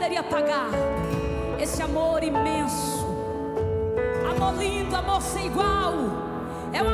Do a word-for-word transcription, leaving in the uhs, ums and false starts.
poderia pagar. Esse amor imenso, amor lindo, amor sem igual.